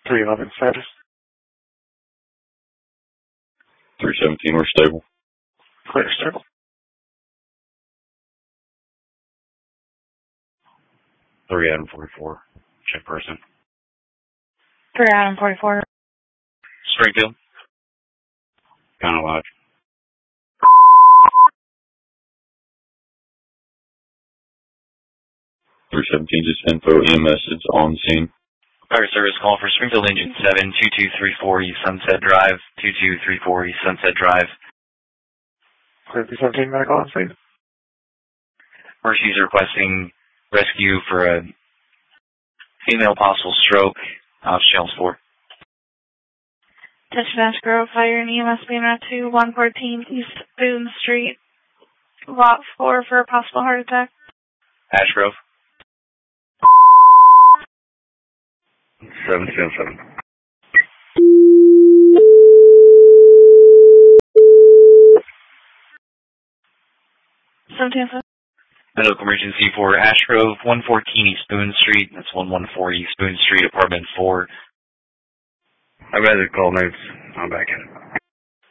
311 status. 317, we're stable. Clear, stable. 3 Adam 44, check person. 3 Adam 44. Springfield. Kind of Lodge. 317, just info EMS is on scene. Fire service call for Springfield Engine 7, 2234 East Sunset Drive, 2234 East Sunset Drive. Clear 317, medical on scene. Mercy's requesting rescue for a female possible stroke off Shells 4. Dispatch Grove Fire and EMS being route to 114 East Boone Street, lot 4 for a possible heart attack. Ashgrove. 777. Medical emergency for Ashgrove, 114 East Boone Street. That's 114 East Boone Street, apartment 4. I'd rather call notes. I'm back in.